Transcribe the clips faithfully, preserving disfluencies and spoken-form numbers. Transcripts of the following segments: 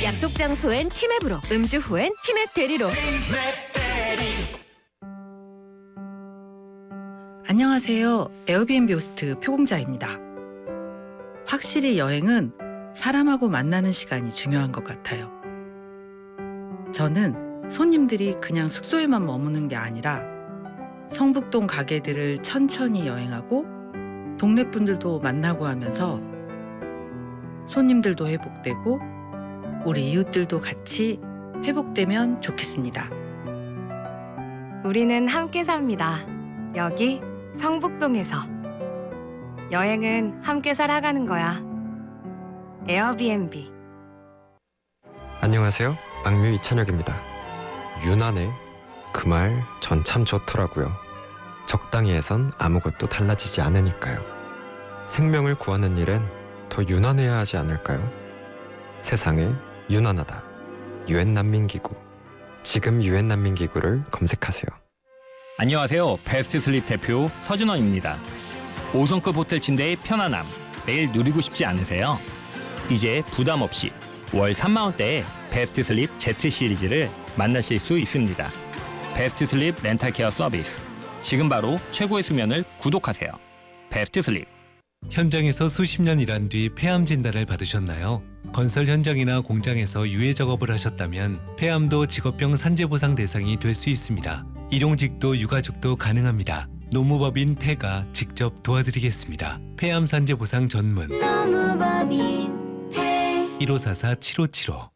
약속 장소엔 티맵으로, 음주 후엔 티맵 대리로. 안녕하세요. 에어비앤비 호스트 표공자입니다. 확실히 여행은 사람하고 만나는 시간이 중요한 것 같아요. 저는 손님들이 그냥 숙소에만 머무는 게 아니라 성북동 가게들을 천천히 여행하고 동네 분들도 만나고 하면서 손님들도 회복되고 우리 이웃들도 같이 회복되면 좋겠습니다. 우리는 함께 삽니다. 여기 성북동에서. 여행은 함께 살아가는 거야. 에어비앤비. 안녕하세요. 악뮤 이찬혁입니다. 유난해 그 말 전 참 좋더라고요. 적당히 해선 아무것도 달라지지 않으니까요. 생명을 구하는 일엔 더 유난해야 하지 않을까요? 세상에 유난하다. 유엔 난민기구. 지금 유엔 난민기구를 검색하세요. 안녕하세요. 베스트 슬립 대표 서준원입니다. 오 성급 호텔 침대의 편안함 매일 누리고 싶지 않으세요? 이제 부담 없이 월 삼만 원대의 베스트 슬립 Z 시리즈를 만나실 수 있습니다. 베스트 슬립 렌탈 케어 서비스. 지금 바로 최고의 수면을 구독하세요. 베스트 슬립. 현장에서 수십 년 일한 뒤 폐암 진단을 받으셨나요? 건설 현장이나 공장에서 유해 작업을 하셨다면 폐암도 직업병 산재보상 대상이 될 수 있습니다. 일용직도 유가족도 가능합니다. 노무법인 폐가 직접 도와드리겠습니다. 폐암 산재보상 전문 노무법인 폐 일오사사 칠오칠오.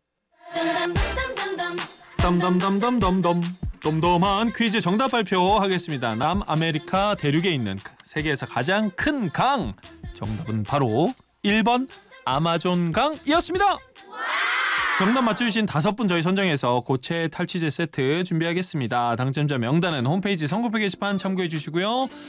덤덤덤덤덤덤 덤덤한 퀴즈 정답 발표하겠습니다. 남아메리카 대륙에 있는 세계에서 가장 큰 강, 정답은 바로 일 번 아마존강이었습니다. 정답 맞추신 다섯 분 저희 선정해서 고체 탈취제 세트 준비하겠습니다. 당첨자 명단은 홈페이지 선곡표 게시판 참고해 주시고요.